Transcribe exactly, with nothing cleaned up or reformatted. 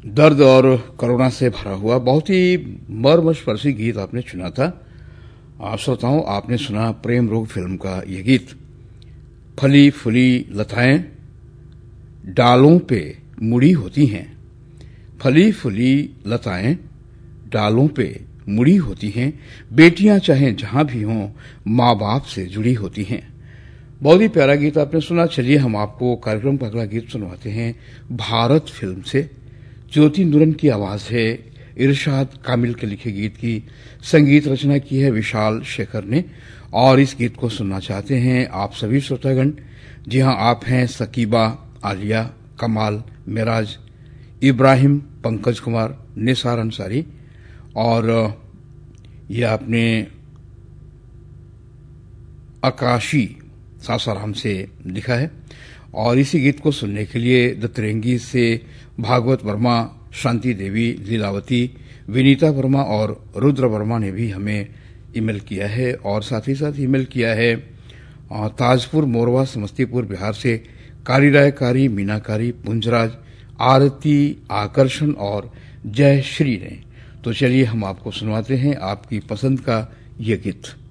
दर्द और करुणा से भरा हुआ बहुत ही मर्मस्पर्शी गीत आपने चुना था। आप श्रोताओं, आपने सुना प्रेम रोग फिल्म का ये गीत। फली फूली लताएं डालों पे मुड़ी होती हैं, फली फूली लताएं डालों पे मुड़ी होती हैं, बेटियां चाहे जहां भी हों माँ बाप से जुड़ी होती हैं। बहुत ही प्यारा गीत आपने सुना। चलिए हम आपको कार्यक्रम का अगला गीत सुनवाते हैं भारत फिल्म से। ज्योति नुरन की आवाज है, इरशाद कामिल के लिखे गीत की संगीत रचना की है विशाल शेखर ने। और इस गीत को सुनना चाहते हैं आप सभी श्रोतागण। जी हां, आप हैं सकीबा, आलिया, कमाल, मेराज, इब्राहिम, पंकज कुमार, निसार अंसारी। और ये आपने आकाशी सासाराम से लिखा है। और इसी गीत को सुनने के लिए दतरेंगी से भागवत वर्मा, शांति देवी, लीलावती, विनीता वर्मा और रुद्र वर्मा ने भी हमें ईमेल किया है। और साथ ही साथ ईमेल किया है ताजपुर, मोरवा, समस्तीपुर, बिहार से कारी रायकारी, मीनाकारी, पुंजराज, आरती, आकर्षण और जय श्री ने। तो चलिए हम आपको सुनवाते हैं आपकी पसंद का ये गीत।